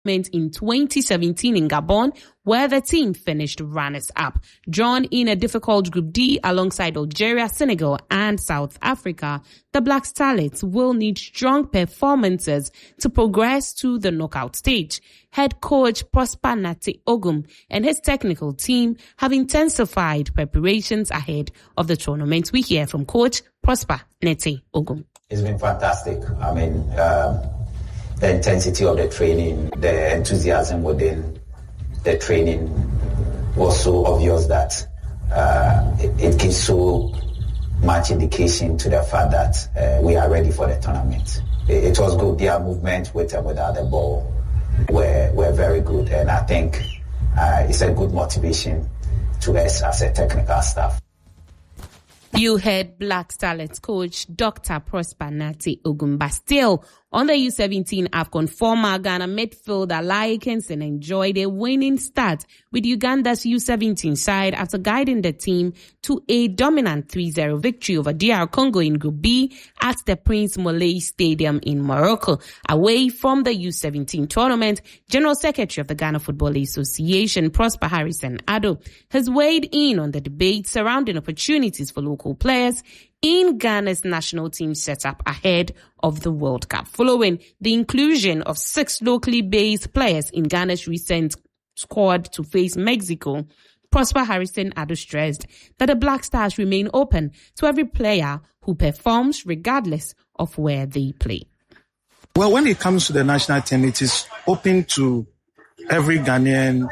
in 2017 in Gabon, where the team finished runners-up. Drawn in a difficult Group D alongside Algeria, Senegal, and South Africa, the Black Starlets will need strong performances to progress to the knockout stage. Head coach Prosper Nate Ogum and his technical team have intensified preparations ahead of the tournament. We hear from Coach Prosper Nate Ogum. It's been fantastic. I mean, the intensity of the training, the enthusiasm within the training was so obvious that it gives so much indication to the fact that we are ready for the tournament. It was good. Their movement with and without the ball were very good, and I think it's a good motivation to us as a technical staff. You heard Black Starlets coach Dr. Prosper Nate Ogum. Still, on the U17 AFCON, former Ghana midfielder Lykinson enjoyed a winning start with Uganda's U17 side after guiding the team to a dominant 3-0 victory over DR Congo in Group B at the Prince Moulay Stadium in Morocco. Away from the U17 tournament, General Secretary of the Ghana Football Association, Prosper Harrison Addo, has weighed in on the debate surrounding opportunities for local players in Ghana's national team setup ahead of the World Cup. Following the inclusion of 6 locally based players in Ghana's recent squad to face Mexico, Prosper Harrison Addo stressed that the Black Stars remain open to every player who performs regardless of where they play. Well, when it comes to the national team, it is open to every Ghanaian,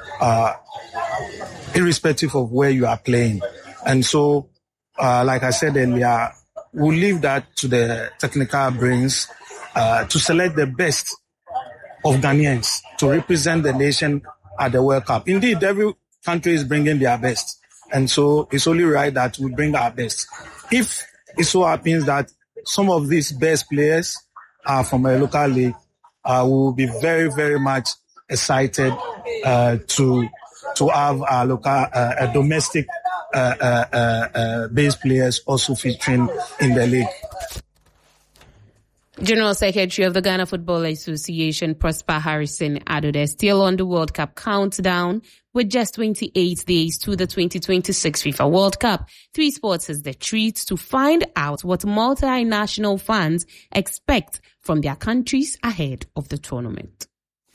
irrespective of where you are playing. And so, like I said earlier, we'll leave that to the technical brains to select the best of Ghanaians to represent the nation at the World Cup. Indeed, every country is bringing their best, and so it's only right that we bring our best. If it so happens that some of these best players are from a local league, we will be very, very much excited to have our local, domestic base players also featuring in the league. General Secretary of the Ghana Football Association, Prosper Harrison Addo, still on the World Cup countdown with just 28 days to the 2026 FIFA World Cup. 3 Sports is the treat to find out what multinational fans expect from their countries ahead of the tournament.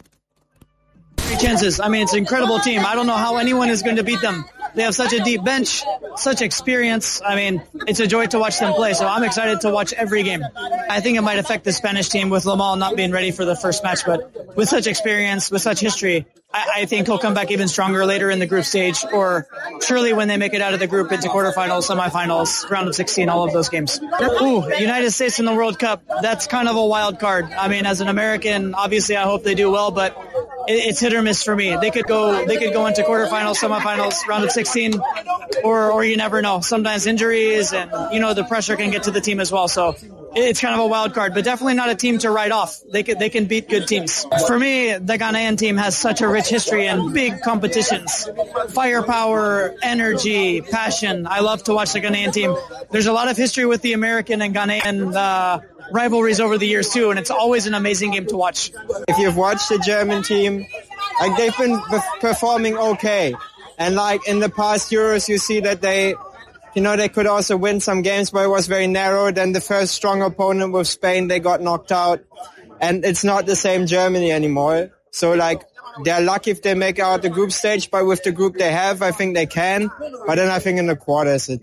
Chances. I mean, it's an incredible team. I don't know how anyone is going to beat them. They have such a deep bench, such experience. I mean, it's a joy to watch them play, so I'm excited to watch every game. I think it might affect the Spanish team with Lamal not being ready for the first match, but with such experience, with such history, I think he'll come back even stronger later in the group stage, or surely when they make it out of the group into quarterfinals, semifinals, round of 16, all of those games. United States in the World Cup, that's kind of a wild card. I mean, as an American, obviously I hope they do well, but it's hit or miss for me. They could go into quarterfinals, semifinals, round of 16, or you never know. Sometimes injuries and, the pressure can get to the team as well. So it's kind of a wild card, but definitely not a team to write off. They can beat good teams. For me, the Ghanaian team has such a rich history and big competitions. Firepower, energy, passion. I love to watch the Ghanaian team. There's a lot of history with the American and Ghanaian rivalries over the years too, and it's always an amazing game to watch. If you've watched the German team, they've been performing okay. And in the past Euros, you see that they could also win some games, but it was very narrow. Then the first strong opponent with Spain, they got knocked out. And it's not the same Germany anymore. So they're lucky if they make out the group stage, but with the group they have, I think they can. But then I think in the quarters, in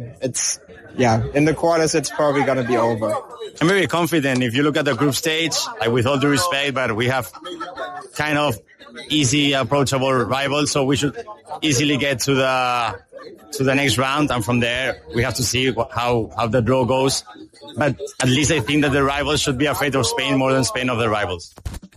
the quarters, it's probably going to be over. I'm very confident. If you look at the group stage, with all due respect, but we have kind of easy, approachable rivals, so we should easily get to the next round, and from there we have to see how the draw goes. But at least I think that the rivals should be afraid of Spain more than Spain of the rivals.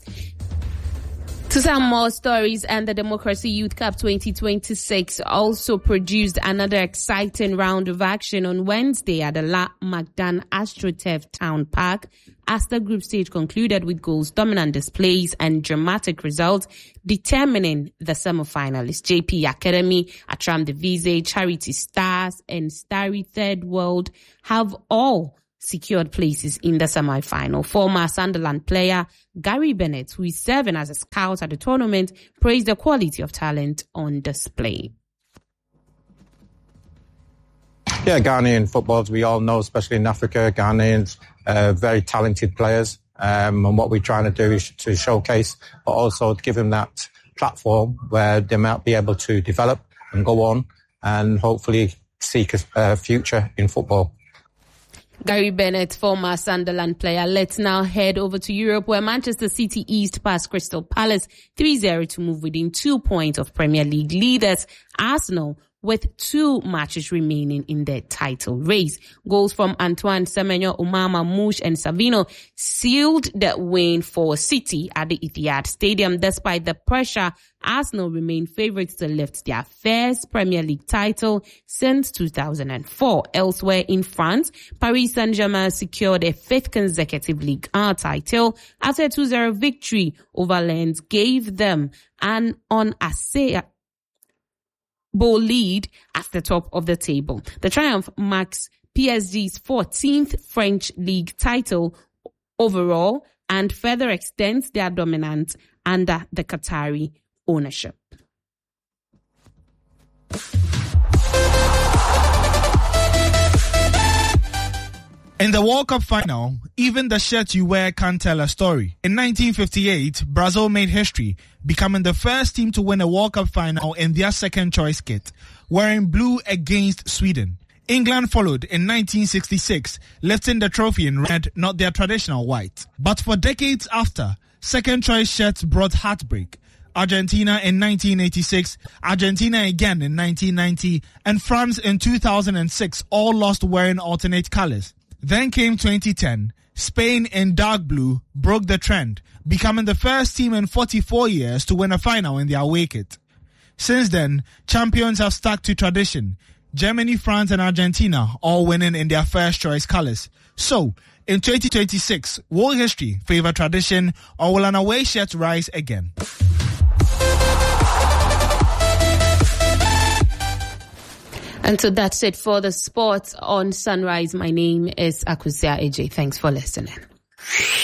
To some more stories, and the Democracy Youth Cup 2026 also produced another exciting round of action on Wednesday at the La Magdan AstroTurf Town Park as the group stage concluded with goals, dominant displays and dramatic results determining the semi-finalists. JP Academy, Atram Devise, Charity Stars and Starry Third World have all secured places in the semi-final. Former Sunderland player Gary Bennett, who is serving as a scout at the tournament, praised the quality of talent on display. Yeah, Ghanaian football, as we all know, especially in Africa, Ghanaians very talented players. And what we're trying to do is to showcase, but also to give them that platform where they might be able to develop and go on and hopefully seek a future in football. Gary Bennett, former Sunderland player. Let's now head over to Europe, where Manchester City eased past Crystal Palace 3-0 to move within 2 points of Premier League leaders Arsenal, with 2 matches remaining in their title race. Goals from Antoine Semenyo, Umama, Mouche and Savino sealed the win for City at the Etihad Stadium. Despite the pressure, Arsenal remain favourites to lift their first Premier League title since 2004. Elsewhere in France, Paris Saint-Germain secured a 5th consecutive Ligue 1 title after a 2-0 victory over Lens gave them an unassailable lead at the top of the table. The triumph marks PSG's 14th French league title overall and further extends their dominance under the Qatari ownership. In the World Cup final, even the shirt you wear can't tell a story. In 1958, Brazil made history, becoming the first team to win a World Cup final in their second choice kit, wearing blue against Sweden. England followed in 1966, lifting the trophy in red, not their traditional white. But for decades after, second choice shirts brought heartbreak. Argentina in 1986, Argentina again in 1990, and France in 2006 all lost wearing alternate colors. Then came 2010. Spain in dark blue broke the trend, becoming the first team in 44 years to win a final in their away kit. Since then, champions have stuck to tradition. Germany, France and Argentina all winning in their first choice colors. So, in 2026, will history favor tradition or will an away shirt rise again? And so that's it for the sports on Sunrise. My name is Akusia AJ. Thanks for listening.